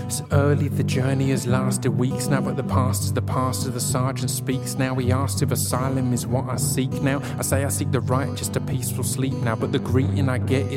It's early, the journey has lasted weeks now, but the past is the past as the sergeant speaks now. He asks if asylum is what I seek now. I say I seek the right, just a peaceful sleep now, but the greeting I get is